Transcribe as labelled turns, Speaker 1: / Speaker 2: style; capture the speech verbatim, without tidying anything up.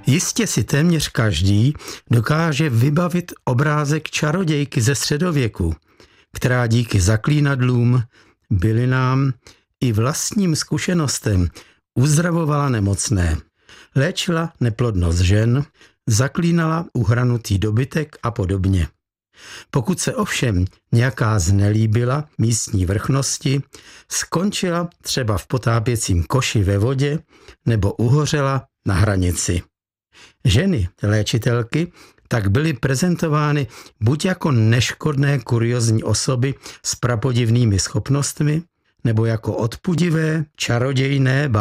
Speaker 1: Jistě si téměř každý dokáže vybavit obrázek čarodějky ze středověku, která díky zaklínadlům, bylinám i vlastním zkušenostem uzdravovala nemocné, léčila neplodnost žen, zaklínala uhranutý dobytek a podobně. Pokud se ovšem nějaká znelíbila místní vrchnosti, skončila třeba v potápěcím koši ve vodě nebo uhořela na hranici. Ženy léčitelky tak byly prezentovány buď jako neškodné kuriozní osoby s prapodivnými schopnostmi, nebo jako odpudivé, čarodějné